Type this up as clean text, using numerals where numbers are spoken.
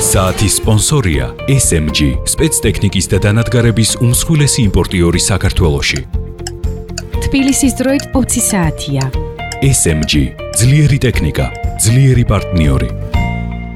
საათის სპონსორია SMG, სპეცტექნიკის და დანადგარების უმსხვილესი იმპორტიორი საქართველოში. თბილისის დროით 20 საათია. SMG, ძლიერი ტექნიკა, ძლიერი პარტნიორი.